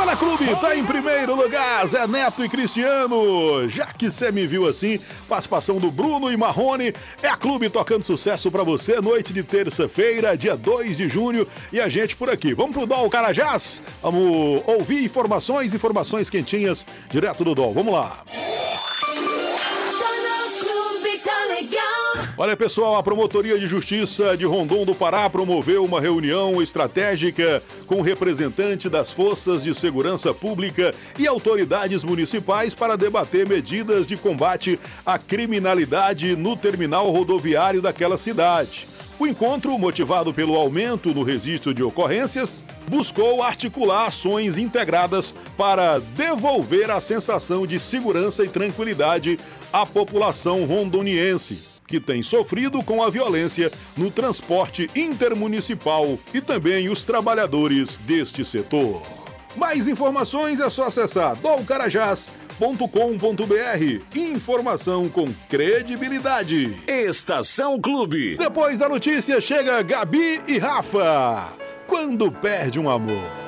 Olha, Clube, tá em primeiro lugar, Zé Neto e Cristiano. Já que você me viu assim, participação do Bruno e Marrone. É a Clube tocando sucesso pra você, noite de terça-feira, dia 2 de junho. E a gente por aqui. Vamos pro Dol Carajás? Vamos ouvir informações quentinhas direto do Dol. Vamos lá. Olha, pessoal, a Promotoria de Justiça de Rondon do Pará promoveu uma reunião estratégica com representantes das Forças de Segurança Pública e autoridades municipais para debater medidas de combate à criminalidade no terminal rodoviário daquela cidade. O encontro, motivado pelo aumento no registro de ocorrências, buscou articular ações integradas para devolver a sensação de segurança e tranquilidade à população rondoniense, que tem sofrido com a violência no transporte intermunicipal, e também os trabalhadores deste setor. Mais informações é só acessar dolcarajás.com.br. Informação com credibilidade. Estação Clube. Depois da notícia chega Gabi e Rafa. Quando perde um amor.